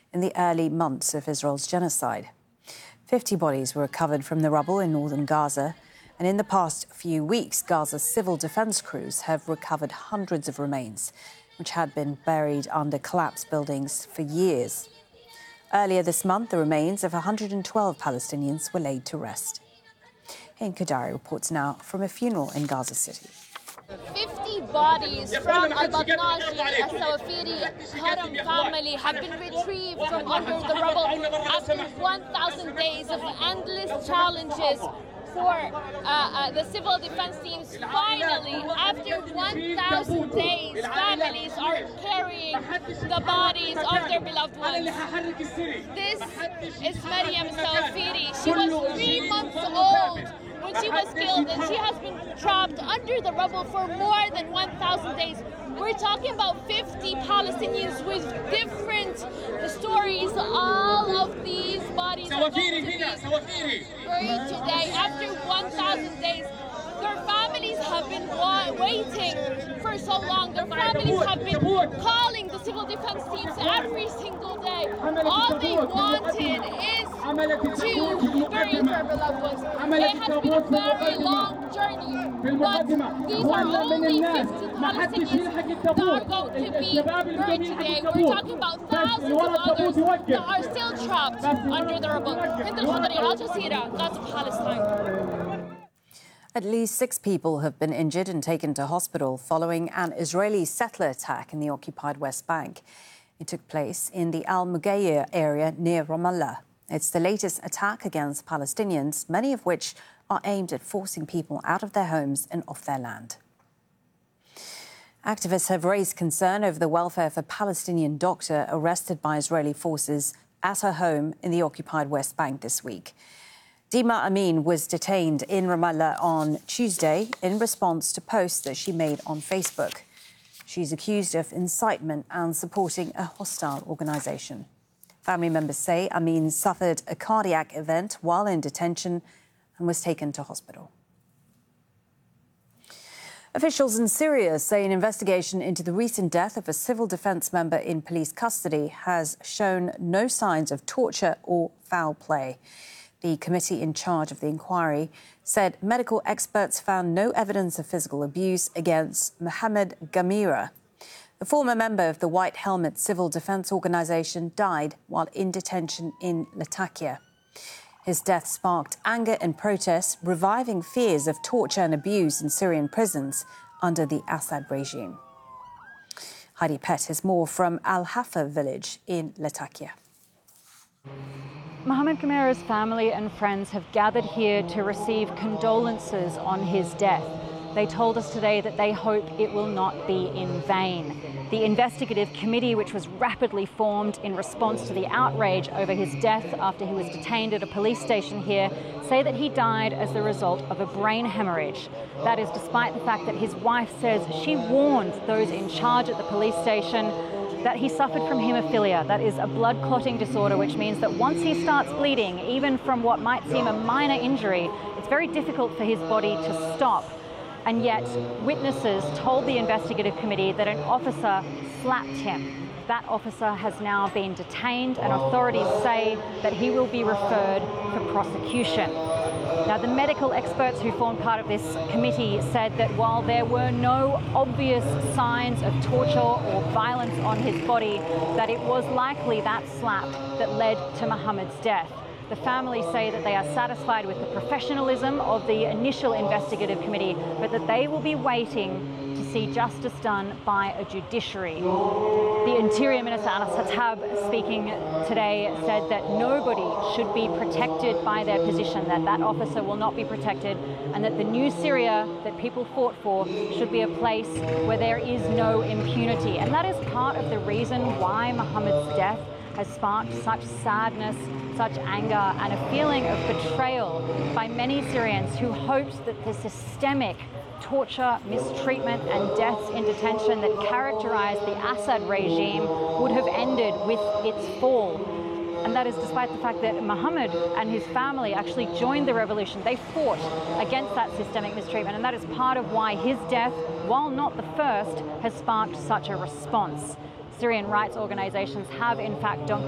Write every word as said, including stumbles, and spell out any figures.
in the early months of Israel's genocide. fifty bodies were recovered from the rubble in northern Gaza, and in the past few weeks, Gaza's civil defence crews have recovered hundreds of remains, which had been buried under collapsed buildings for years. Earlier this month, the remains of one hundred twelve Palestinians were laid to rest. Hein Kadari reports now from a funeral in Gaza City. fifty bodies from al-Batnashi, al-Sawafiri, Haram family have been retrieved from under the rubble after one thousand days of endless challenges for uh, uh, the civil defense teams. Finally, after one thousand days, families are carrying the bodies of their beloved ones. This is Maryam Sawafiri. She was three months old when she was killed, and she has been trapped under the rubble for more than one thousand days. We're talking about fifty Palestinians with different stories. All of these bodies are going to be buried today after one thousand days. Their families have been waiting for so long. Their families have been calling the civil defense teams every single day. All they wanted is to bury their beloved ones. It has been a very long journey, but these are only fifty Palestinians that are going to be buried today. We're talking about thousands of others that are still trapped under the rubble. Hind al-Khadri, Al Jazeera, Gaza, Palestine. At least six people have been injured and taken to hospital following an Israeli settler attack in the occupied West Bank. It took place in the Al Mughayir area near Ramallah. It's the latest attack against Palestinians, many of which are aimed at forcing people out of their homes and off their land. Activists have raised concern over the welfare of a Palestinian doctor arrested by Israeli forces at her home in the occupied West Bank this week. Dima Amin was detained in Ramallah on Tuesday in response to posts that she made on Facebook. She's accused of incitement and supporting a hostile organisation. Family members say Amin suffered a cardiac event while in detention and was taken to hospital. Officials in Syria say an investigation into the recent death of a civil defence member in police custody has shown no signs of torture or foul play. The committee in charge of the inquiry said medical experts found no evidence of physical abuse against Mohammed Gamira. The former member of the White Helmet Civil Defence Organisation died while in detention in Latakia. His death sparked anger and protests, reviving fears of torture and abuse in Syrian prisons under the Assad regime. Heidi Pett has more from Al Hafa village in Latakia. Mohammed Gamira's family and friends have gathered here to receive condolences on his death. They told us today that they hope it will not be in vain. The investigative committee, which was rapidly formed in response to the outrage over his death after he was detained at a police station here, say that he died as the result of a brain hemorrhage. That is despite the fact that his wife says she warned those in charge at the police station that he suffered from haemophilia. That is a blood clotting disorder, which means that once he starts bleeding, even from what might seem a minor injury, it's very difficult for his body to stop. And yet, witnesses told the investigative committee that an officer slapped him. That officer has now been detained, and authorities say that he will be referred for prosecution. Now, the medical experts who formed part of this committee said that while there were no obvious signs of torture or violence on his body, that it was likely that slap that led to Mohammed's death. The family say that they are satisfied with the professionalism of the initial investigative committee, but that they will be waiting to see justice done by a judiciary. The Interior Minister, Anas Hatab, speaking today, said that nobody should be protected by their position, that that officer will not be protected, and that the new Syria that people fought for should be a place where there is no impunity. And that is part of the reason why Mohammed's death has sparked such sadness, such anger, and a feeling of betrayal by many Syrians who hoped that the systemic torture, mistreatment, and deaths in detention that characterized the Assad regime would have ended with its fall. And that is despite the fact that Mohammed and his family actually joined the revolution. They fought against that systemic mistreatment, and that is part of why his death, while not the first, has sparked such a response. Syrian rights organizations have, in fact,